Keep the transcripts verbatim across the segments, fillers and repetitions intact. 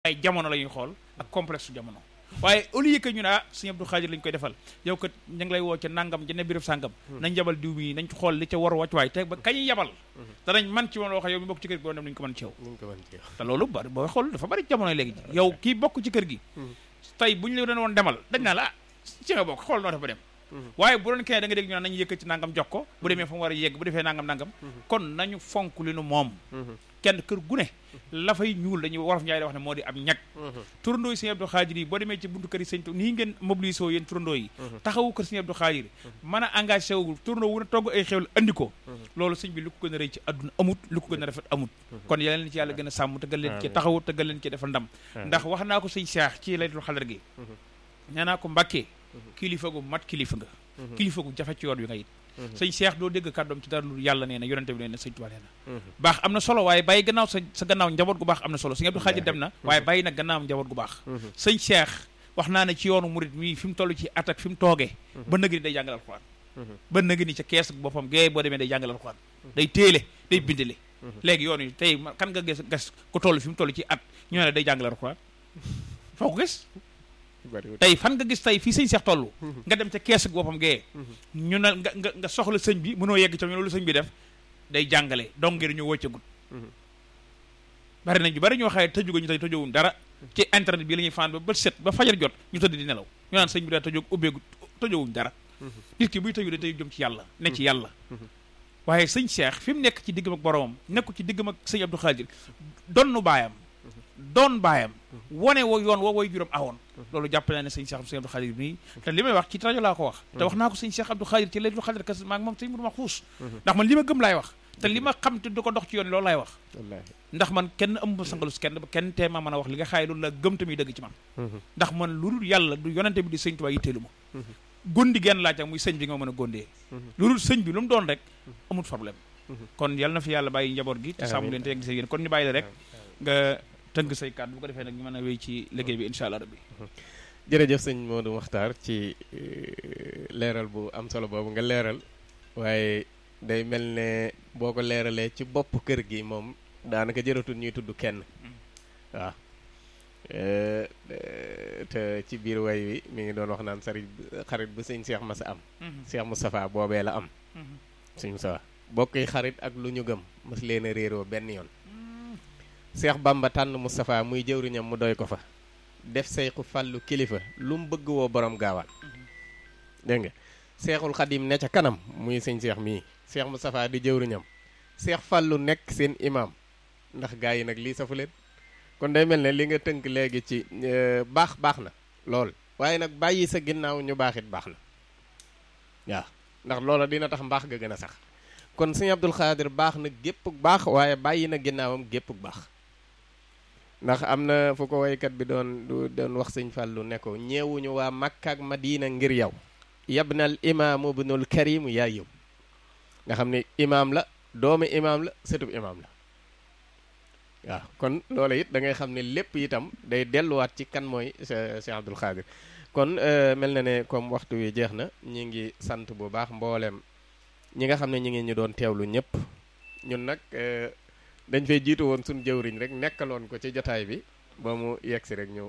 ay jamono la ñuy xool ak complexe su jamono waaye au lieu que ñu ne ah sëñ Abdou Khadir lañ koy defal yow kat ña ngi lay woo ca nangam jëne birëb sàngam nañ yabal diw mi nañ xool li ca war wàcc waay te ba kañuy yabal danañ man ci moom loo xam yow mi bokk ci kër gi boo dem nañ ko mën ci yow te loolu bari boo xool dafa bari jamono léegi ji yow kii bokk ci kër gi tey bu ñu la doon woon demal dañ naa la ah ci nga bokk xool noo def ba dem waaye bu doon kenn da nga dégg ñu naan nañu yëkkati nangam jox ko bu demee fa mu war a yegg bu defee nangam nangam kon nañu fonk li nu moom kenn kër gu ne la fay ñuul dañuy wolof Njaay da wax ne moo di am ñag turandoo yi sëñ Abdou Khadir yi boo demee ci buntu kër yi sëñ nii ngeen mobilisé yéen turandoo yi taxawu kër sëñ Abdou Khadir mën a engagé wu turandoo wu ne togg ay xewal andi ko loolu sëñ bi lu ko gën a rëy ci àdduna amut lu ko gën a rafet amut kon yal leen ci yàlla gën a sàmm te gën leen ci taxawu te gën leen ci defal ndam ndax wax naa ko sëñ Cheikh ci laylatul xadar gi nee naa ko Mbàkke kilifa gu mat kilifa nga kilifa gu jafe ci yoon wi nga it sëñ Cheikh doo dégg kàddoom ci dara lu yàlla nee na yonente bi nee na sëñ Tuubaa nee na baax am na solo waaye bàyyi gannaaw sa sa gannaaw njaboot gu baax am na solo sëñ Abdou Khadir dem na waaye bàyyi nag gannaaw njaboot gu baax sëñ Cheikh wax naa ne ci yoonu murit mii fi mu toll ci at ak fi mu toogee ba nëg ni day jàngal alxuraan ba nëg ni ca kees boppam gée boo demee day jàngal alxuraan day téele day bindale léegi yoon yi tey kan nga gis gas ku toll fi mu toll ci at ñoo ne day jàngal alxuraan foo ko gis tey fan nga gis tey fii sëñ Cheikh toll nga dem ca kees ak boppam gee ñu ne nga nga nga soxla sëñ bi mënoo yegg ca ñu loolu sëñ bi def day jàngale donc ngir ñu wëccagut bari nañ ñu bari ñoo xaye tëjuga ñu tey tëjowuñ dara ci internet bi la ñuy faan ba ba set ba fajar jot ñu tëdd di nelaw ñu naan sëñ bi daa tëjoog ubbeegu tëjowuñ dara nit ki buy tëju da tey jëm ci yàlla ne ci yàlla waaye sëñ Cheikh fi mu nekk ci diggam ak boromam nekku ci diggam ak sëñ Abdou Khadir donnu baayam doon baayam wane woo yoon woo woy juróom awoon loolu jàpp naa ne sëñ Cheikh sëñ Abdou Khadir nii te li may wax ci rajo laa ko wax te wax naa ko sëñ Cheikh Abdou Khadir ci laylatul xadar kas maa ngi moom sëñ mu ma xuus ndax man li ma gëm laay wax te li ma xam te du ko dox ci yoon loolu laay wax ndax man kenn ëmb ma sangalus kenn ba kenn tee ma mën a wax li nga xaay loolu la gëm tamit dëgg ci man ndax man lu dul yàlla du yonente bi di sëñ Tuubaa yitteelu ma gondi genn laaj ak muy sëñ bi nga ma mën a gondee lu dul sëñ bi lu mu doon rek amul problème kon yàlla na fi yàlla bàyyi njaboot gi te sàmm leen te yegg seen yéen kon ñu bàyyi la rek nga tënk say kàddu bu ko defee nag ñu mën a wéy ci liggéey bi incha allah rabbi jërëjëf sëñ Modou Makhtar ci leeral bu am solo boobu nga leeral waaye day mel ne boo ko leeralee ci bopp kër gi moom daanaka jëratul ñuy tudd kenn waaw te ci biir way wi mi ngi doon wax naan sari xarit bu sëñ Cheikh Massa am Cheikh Moustapha boobee la am sëñ Moustapha bokki xarit ak lu ñu gëm mas leen a réeroo benn yoon Cheikh Bamba tànn Moustapha muy jëwriñam mu doy ko fa def Seexu Fàllu kilifa lu mu bëgg woo borom gaawaan dégg nga Seexul Xadim ne ca kanam muy sëñ Cheikh mii Cheikh Moustapha di jëwriñam Cheikh Fàllu nekk seen imam ndax gaa yi nag lii safu leen kon day mel ne li nga tënk léegi ci baax baax na lool waaye nag bàyyi sa ginnaaw ñu baaxit baax na waaw ndax loola dina tax mbaax ga gën a sax kon sëñ Abdou Khadir baax na gépp baax waaye bàyyi na ginnaawam gépp baax ndax am na fu ko waykat bi doon du doon wax sëñ Fàllu ne ko ñeewuñu waa Makka ak Madina ngir yow yabnal imaamu ibnul karim yaa yow nga xam ne imaam la doomu imaam la sëtub imaam la waaw kon loola it da ngay xam ne lépp itam day delluwaat ci kan mooy Cheikh Abdou Khadir kon mel na ne comme waxtu wi jeex na ñi ngi sant bu baax mboolem ñi nga xam ne ñi ngi ñu doon teewlu ñëpp ñun nag dañ fay jiitu woon suñu jëwriñ rek nekkaloon ko ci jotaay bi ba mu yegg si rek ñëw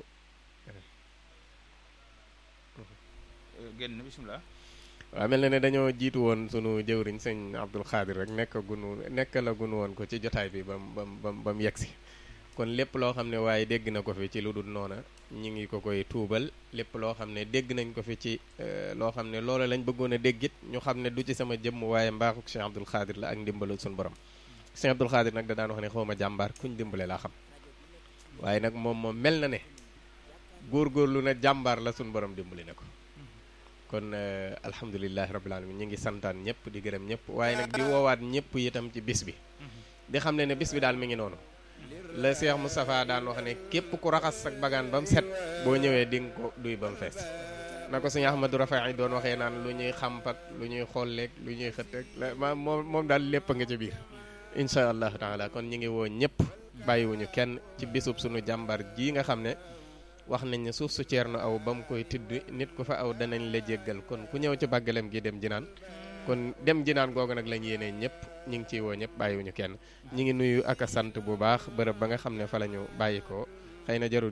génn bismillah waaw mel na ne dañoo jiitu woon sunu jëwriñ sëñ Abdou Khadir rek nekk gunu nekk la gunu woon ko ci jotaay bi ba mu ba mu ba mu yegg si kon lépp loo xam ne waaye dégg na ko fi ci lu dul noona ñi ngi ko koy tuubal lépp loo xam ne dégg nañ ko fi ci loo xam ne loola lañ bëggoon a déggit ñu xam ne du ci sama jëmm waaye mbaaxuk Cheikh Abdou Khadir la ak ndimbalu suñu borom Cheikh Abdou Khadir nag da daan wax ne xaw ma jàmbaar kuñ dimbale laa xam waaye nag moom moom mel na ne góorgóorlu na jàmbaar la suñu borom dimbali na ko kon alhamdulilahi rabbil alamin ñu ngi santaan ñëpp di gërëm ñëpp waaye nag di woowaat ñëpp itam ci bis bi di xam ne ne bis bi daal mi ngi noonu la Cheikh Moustapha daan wax ne képp ku raxas ak bagaan ba mu set boo ñëwee di nga ko duy ba mu fees na ko suñu Ahmadou Rafaay doon waxee naan lu ñuy xampak lu ñuy xolleeg lu ñuy xëtteeg ma moom moom daal lépp nga ci biir incha allahu taala kon ñu ngi woo ñëpp bàyyiwuñu kenn ci bisub suñu jàmbar ji nga xam ne wax nañ ne suuf su ceerno aw ba mu koy tidd nit ku fa aw danañ la jéggal kon ku ñëw ci bàggalem gi dem jinaan kon dem jinaan googu nag lañ yéenee ñëpp ñu ngi ciy woo ñëpp bàyyiwuñu kenn ñu ngi nuyu ak a sant bu baax bërëb ba nga xam ne fa la ñu bàyyi ko xëy na jarul